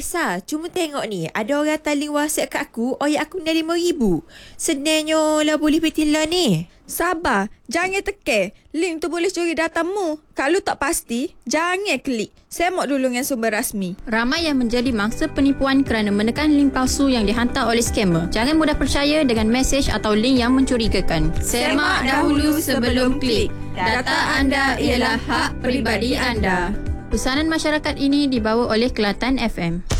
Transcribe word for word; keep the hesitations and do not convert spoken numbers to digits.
Sa, cuma tengok ni. Ada orang hantar link WhatsApp kat aku. Oyak aku dah lima ribu. Senangnya lah boleh petilah ni. Sabar, jangan teke. Link tu boleh curi datamu. Kalau tak pasti, jangan klik. Semak dulu dengan sumber rasmi. Ramai yang menjadi mangsa penipuan kerana menekan link palsu yang dihantar oleh scammer. Jangan mudah percaya dengan mesej atau link yang mencurigakan. Semak dahulu sebelum klik. Data anda ialah hak peribadi anda. Pesanan masyarakat ini dibawa oleh Kelatan F M.